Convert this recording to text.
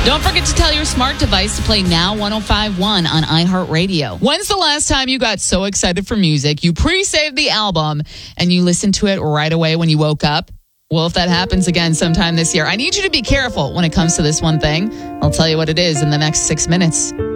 Don't forget to tell your smart device to play Now 105.1 on iHeartRadio. When's the last time you got so excited for music, you pre-saved the album, and you listened to it right away when you woke up? Well, if that happens again sometime this year, I need you to be careful when it comes to this one thing. I'll tell you what it is in the next 6 minutes.